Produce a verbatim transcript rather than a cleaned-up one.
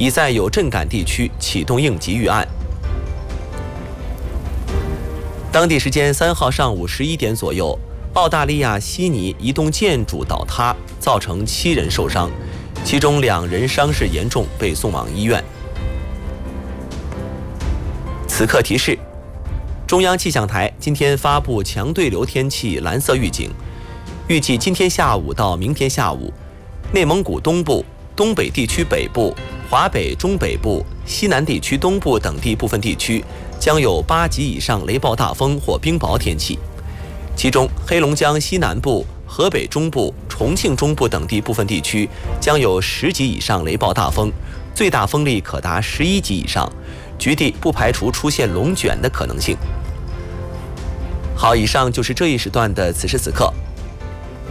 已在有震感地区启动应急预案。当地时间三号上午十一点左右，澳大利亚悉尼一栋建筑倒塌，造成七人受伤，其中两人伤势严重，被送往医院。此刻提示：中央气象台今天发布强对流天气蓝色预警，预计今天下午到明天下午，内蒙古东部、东北地区北部、华北中北部、西南地区东部等地部分地区将有八级以上雷暴大风或冰雹天气，其中黑龙江西南部、河北中部、重庆中部等地部分地区将有十级以上雷暴大风，最大风力可达十一级以上，局地不排除出现龙卷的可能性。好，以上就是这一时段的此时此刻。